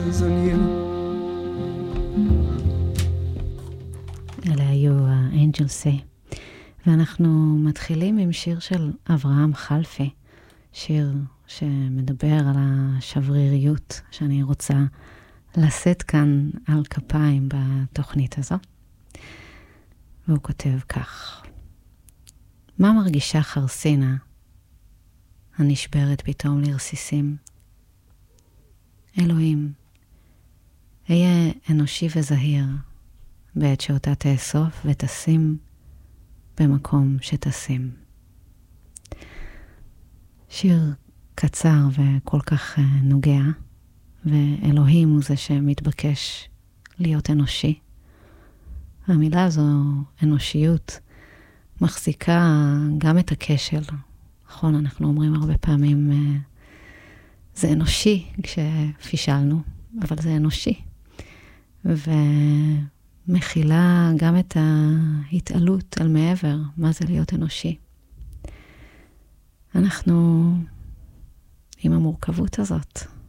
eyes on you. אלה היו ה-Angels Say. ואנחנו מתחילים עם שיר של אברהם חלפי, שיר שמדבר על השבריריות שאני רוצה לשאת כאן על כפיים בתוכנית הזו. והוא כותב כך: מה מרגישה חרסינה הנשברת פתאום לרסיסים? אלוהים, היה אנושי וזהיר בעת שאותה תאסוף ותשים במקום שתשים. שיר קצר וכל כך נוגע, ואלוהים הוא זה שמתבקש להיות אנושי. המילה הזו, אנושיות, מחזיקה גם את הכשל. נכון, אנחנו אומרים הרבה פעמים, זה אנושי כשפישלנו, אבל זה אנושי. ומכילה גם את ההתעלות על מעבר, מה זה להיות אנושי. אנחנו עם המורכבות הזאת.